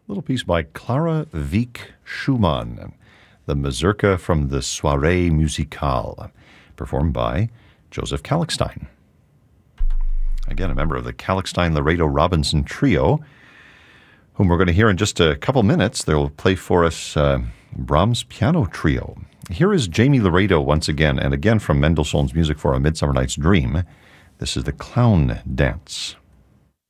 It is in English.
Little piece by Clara Wieck Schumann, the Mazurka from the Soirée Musicale, performed by Joseph Kalkstein. Again, a member of the Kalkstein-Laredo-Robinson Trio, whom we're going to hear in just a couple minutes. They'll play for us Brahms' Piano Trio. Here is Jamie Laredo once again, and again from Mendelssohn's Music for a Midsummer Night's Dream. This is the Clown Dance.